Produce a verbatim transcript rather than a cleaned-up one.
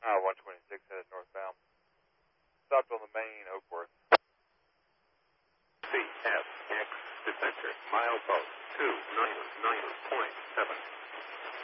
Uh, one twenty-six headed northbound. Stopped on the main Oakworth. C S X, detector, milepost two nine nine point seven.